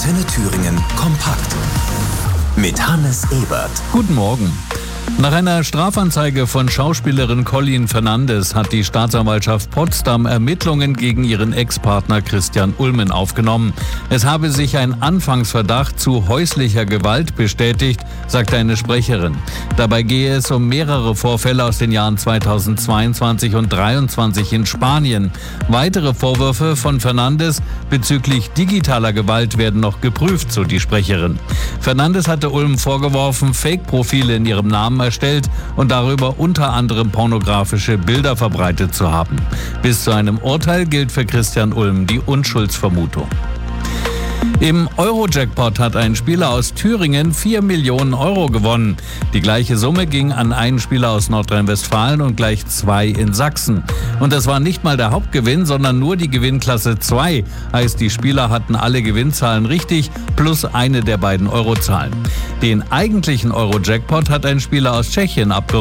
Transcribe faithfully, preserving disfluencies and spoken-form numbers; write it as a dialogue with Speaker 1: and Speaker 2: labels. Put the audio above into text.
Speaker 1: Antenne Thüringen kompakt. Mit Hannes Ebert.
Speaker 2: Guten Morgen. Nach einer Strafanzeige von Schauspielerin Colleen Fernandes hat die Staatsanwaltschaft Potsdam Ermittlungen gegen ihren Ex-Partner Christian Ulmen aufgenommen. Es habe sich ein Anfangsverdacht zu häuslicher Gewalt bestätigt, sagte eine Sprecherin. Dabei gehe es um mehrere Vorfälle aus den Jahren zweitausendzweiundzwanzig und zweitausenddreiundzwanzig in Spanien. Weitere Vorwürfe von Fernandes bezüglich digitaler Gewalt werden noch geprüft, so die Sprecherin. Fernandes hatte Ulm vorgeworfen, Fake-Profile in ihrem Namen erstellt und darüber unter anderem pornografische Bilder verbreitet zu haben. Bis zu einem Urteil gilt für Christian Ulm die Unschuldsvermutung. Im Euro-Jackpot hat ein Spieler aus Thüringen vier Millionen Euro gewonnen. Die gleiche Summe ging an einen Spieler aus Nordrhein-Westfalen und gleich zwei in Sachsen. Und das war nicht mal der Hauptgewinn, sondern nur die Gewinnklasse zwei. Heißt, die Spieler hatten alle Gewinnzahlen richtig, plus eine der beiden Eurozahlen. Den eigentlichen Euro-Jackpot hat ein Spieler aus Tschechien abgeräumt.